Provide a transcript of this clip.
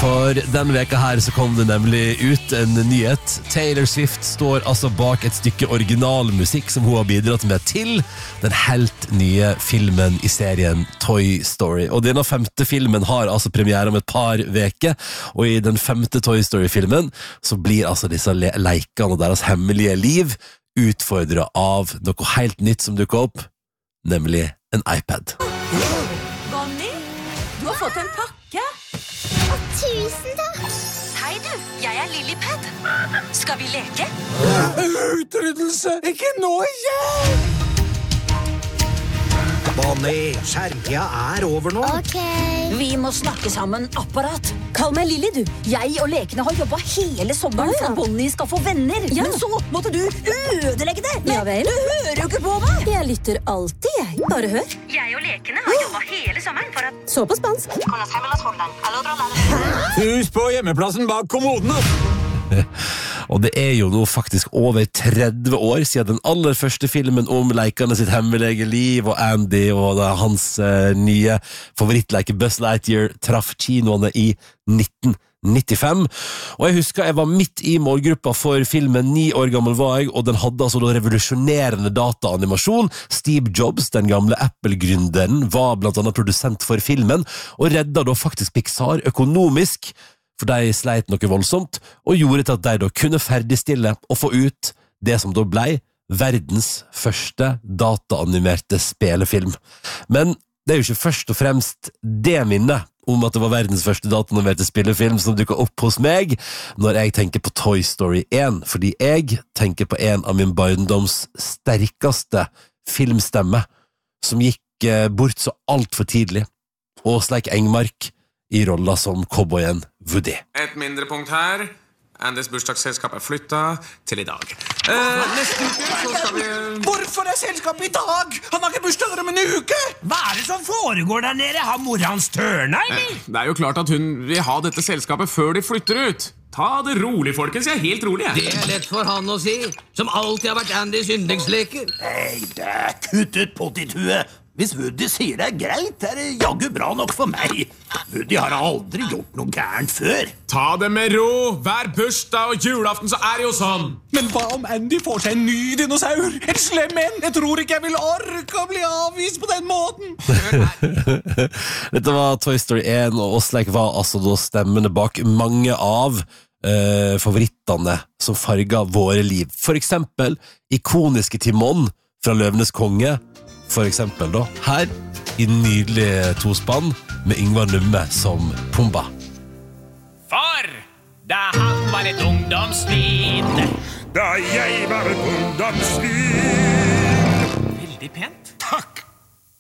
For denne veka her så kom det nemlig ut en nyhet. Taylor Swift står altså bak et stykke originalmusikk som hun har bidratt med til den helt nye filmen i serien Toy Story. Og denne femte filmen har altså premiere om et par veker, og i den femte Toy Story-filmen så blir altså disse leikene og deres hemmelige liv utfordret av noe helt nytt som dukker opp, nemlig en iPad. Bonnie, du har fått en pakke. Tusen takk. Hei du, jeg Lillipad. Skal vi leke? Utryddelse, ikke nå igjen! Bonnie, skjermtida over nå. Ok. Vi må snakke sammen, apparat. Kall meg Lilly, du. Jeg og lekene har jobbet hele sommeren for at Bonnie skal få venner. Ja. Men så måtte du ødelegge det. Ja vel. Du hører jo ikke på meg. Jeg lytter alltid, jeg. Bare hør. Jeg og lekene har jobbet hele sommeren for at... Så på spansk. Hus på hjemmeplassen bak kommoden. Og det jo nå faktisk over 30 år siden den aller første filmen om leikerne sitt hemmelige liv, og Andy og hans nye favorittleike Buzz Lightyear traff kinoene i 1995. Og jeg husker jeg var midt i målgruppa for filmen, 9 år gammel var jeg, og den hadde altså da revolusjonerende dataanimasjon. Steve Jobs, den gamle Apple-gründeren, var blant annet produsent for filmen, og redda da faktisk Pixar økonomisk, for de sleit noe voldsomt, og gjorde til at de da kunne ferdigstille og få ut det som da ble verdens første dataanimerte spelefilm. Men det jo ikke først og fremst det minnet om at det var verdens første dataanimerte spillefilm som dukket opp hos meg når jeg tenker på Toy Story 1, fordi jeg tenker på en av min barndoms sterkeste filmstemme, som gikk bort så alt for tidlig, Åsleik Engmark, i rolla som cowboyen Woody. Et mindre punkt her. Andys bursdagsselskap flyttet til i dag. Neste uke så skal vi... Hvorfor selskapet i dag? Han har ikke bursdager om en uke! Hva det som foregår der nede? Har mora hans tørna, eller? Det jo klart at hun vil ha dette selskapet før de flytter ut. Ta det rolig, folkens. Jeg helt rolig, jeg. Det lett for han å si, som alltid har vært Andys yndlingsleker. Hei, det kutt ut pottithue. Hvis Woody sier det greit, det jaggu bra nok for meg. Woody har aldri gjort noe gærent før. Ta det med ro. Hver bursdag og julaften så det jo sånn. Men hva om Andy får seg en ny dinosaur? En slem en? Jeg tror ikke jeg vil orke å bli avvist på den måten. Dette var Toy Story 1, og Åsleik var altså da stemmene bak mange av favorittene som farget våre liv. For eksempel ikoniske Timon fra Løvenes konge, for eksempel da, her i nydelige tospann med Yngvar Numme som Pumba. For da han var et ungdomsvin, Da jeg var et ungdomsvin,